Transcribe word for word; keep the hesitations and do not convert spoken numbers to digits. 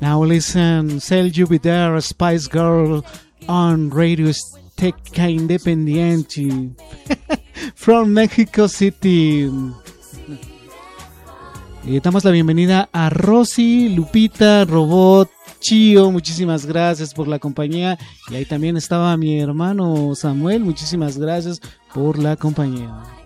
Now listen, Sell You Be There, Spice Girl on Radio Azteca Independiente from Mexico City. Y damos la bienvenida a Rosy, Lupita, Robot, Chío, muchísimas gracias por la compañía. Y ahí también estaba mi hermano Samuel, muchísimas gracias por la compañía.